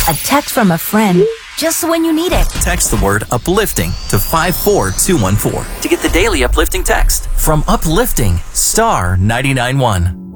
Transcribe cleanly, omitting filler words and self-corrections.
A text from a friend just when you need it. Text the word uplifting to 54214 to get the daily uplifting text from Uplifting Star 99.1.